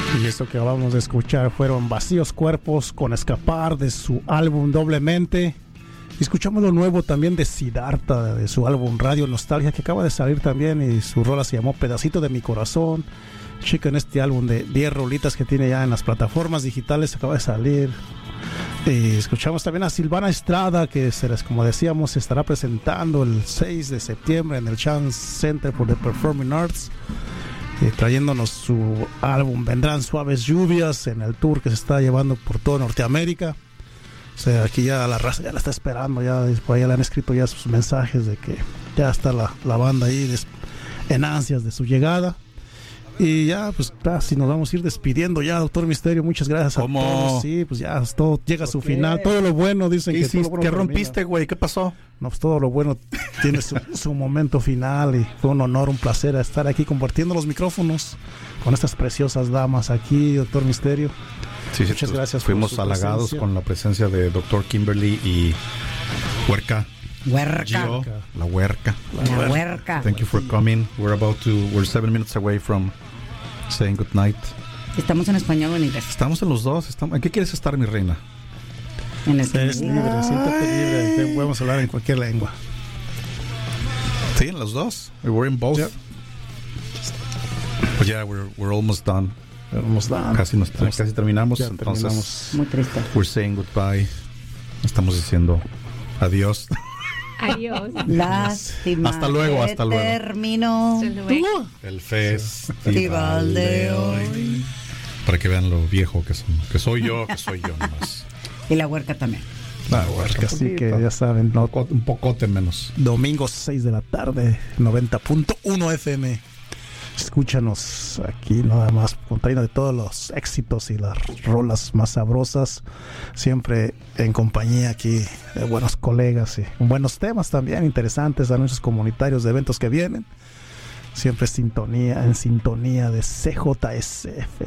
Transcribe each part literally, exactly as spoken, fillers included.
Y eso que acabamos de escuchar fueron Vacíos Cuerpos con Escapar de su álbum Doblemente. Y escuchamos lo nuevo también de Siddhartha, de su álbum Radio Nostalgia, que acaba de salir también, y su rola se llamó Pedacito de mi Corazón. Chequen este álbum de diez rolitas que tiene ya en las plataformas digitales, acaba de salir. Y escuchamos también a Silvana Estrada, que será, como decíamos, se estará presentando el seis de septiembre en el Chance Center for the Performing Arts, eh, trayéndonos su álbum Vendrán Suaves Lluvias en el tour que se está llevando por toda Norteamérica. O sea, aquí ya la raza ya la está esperando, ya por ahí le han escrito ya sus mensajes de que ya está la, la banda ahí des, en ansias de su llegada. Y ya, pues casi nos vamos a ir despidiendo ya, Doctor Misterio. Muchas gracias a ¿Cómo? todos. Sí, pues ya todo llega a su final. Todo lo bueno, dicen que todo lo bueno ¿Qué termina. rompiste, güey? ¿Qué pasó? No, pues todo lo bueno tiene su, su momento final, y fue un honor, un placer estar aquí compartiendo los micrófonos con estas preciosas damas aquí, Doctor Misterio. Sí, sí, Muchas gracias. Fuimos por su halagados presencia. con la presencia de Doctor Kimberly y Huerca. Huerca. Gio, la Huerca. La huerca. Thank you for coming. We're about to, we're seven minutes away from saying good night. ¿Estamos en español o en inglés? Estamos en los dos. Estamos, ¿en qué quieres estar, mi reina? En el que Es libre, siéntate libre. Podemos hablar en cualquier lengua. Sí, en los dos. We're in both. Yep. But yeah, we're, we're almost done. Almost done. Casi, nos, Estamos- casi terminamos. ya Entonces, terminamos. Muy triste. we're saying goodbye. Estamos diciendo adiós. Adiós. Lástima. Hasta luego, que hasta luego. Terminó. Hasta luego. El festival Festival de hoy. Para que vean lo viejo que, son, que soy yo, que soy yo nomás. Y la huerca también. La huerca, así que ya saben, no, Un pocote menos. domingo seis de la tarde, noventa punto uno F M. Escúchanos aquí nada más, contraído de todos los éxitos y las rolas más sabrosas, siempre en compañía aquí de buenos colegas y buenos temas también interesantes, anuncios comunitarios de eventos que vienen. Siempre sintonía, en sintonía de C J S F.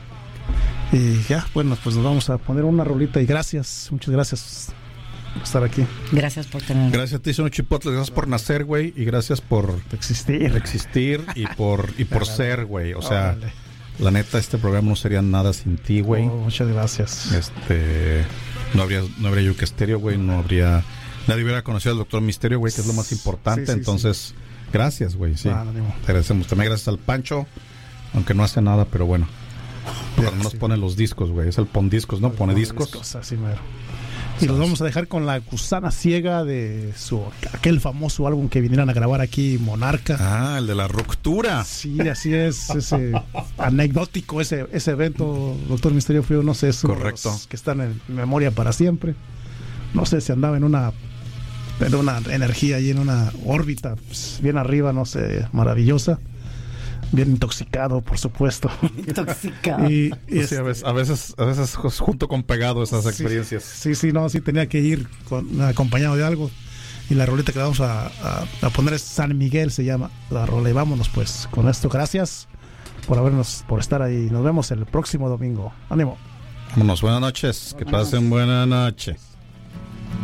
Y ya, bueno, pues nos vamos a poner una rolita y gracias, muchas gracias por estar aquí, Gracias por tenernos. Gracias a ti, Sono Chipotle. Gracias por nacer, güey. Y gracias por por existir. existir y por, y por ser, güey. O sea, Órale. la neta, este programa no sería nada sin ti, güey. Oh, muchas gracias. Este, no habría, no habría Yuca Estéreo, güey. No habría, nadie hubiera conocido al Doctor Misterio, güey, que es lo más importante. Sí, sí, Entonces, gracias, güey. Sí, Ah, no, digo. te agradecemos. También gracias al Pancho, aunque no hace nada, pero bueno. Porque Ya, no nos sí. pone los discos, güey. Es el pon discos, ¿no? Pone discos. Así mero. Y los vamos a dejar con la Gusana Ciega de su aquel famoso álbum que vinieron a grabar aquí, Monarca. Ah, el de la ruptura. Sí, así es, ese anecdótico ese ese evento, Doctor Misterio Frío, no sé, es uno de Correcto. los que están en memoria para siempre. No sé si andaba en una en una energía y en una órbita pues, bien arriba, no sé, maravillosa. Bien intoxicado, por supuesto. Intoxicado. y, y Sí, a veces, a veces, a veces junto con pegado esas Sí, experiencias. Sí, sí, no, sí tenía que ir con, acompañado de algo. Y la roleta que vamos a, a, a poner es San Miguel, se llama la rola. Y vámonos pues con esto. Gracias por habernos, por estar ahí. Nos vemos el próximo domingo. Ánimo. Vámonos, buenas noches. Que pasen buena noche.